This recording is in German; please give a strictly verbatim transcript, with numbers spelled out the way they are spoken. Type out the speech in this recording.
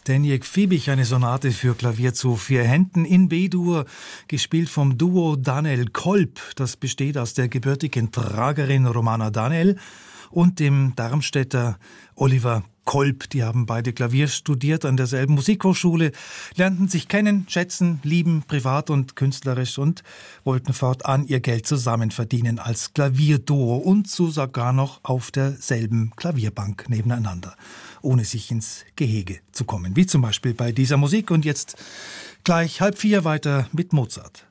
Zdeněk Fiebig, eine Sonate für Klavier zu vier Händen in B-Dur, gespielt vom Duo Daniel Kolb. Das besteht aus der gebürtigen Pragerin Romana Daniel und dem Darmstädter Oliver Kolb. Die haben beide Klavier studiert an derselben Musikhochschule, lernten sich kennen, schätzen, lieben, privat und künstlerisch und wollten fortan ihr Geld zusammen verdienen als Klavierduo und so sogar noch auf derselben Klavierbank nebeneinander, ohne sich ins Gehege zu kommen. Wie zum Beispiel bei dieser Musik und jetzt gleich halb vier weiter mit Mozart.